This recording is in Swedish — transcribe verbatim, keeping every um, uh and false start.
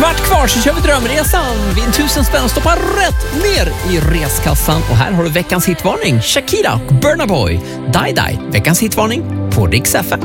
kvart kvar så kör vi drömresan. Vinn tusen spänn, stoppa rätt ner i reskassan. Och här har du veckans hitvarning. Shakira och Burna Boy. Die Die, veckans hitvarning på Rix F M.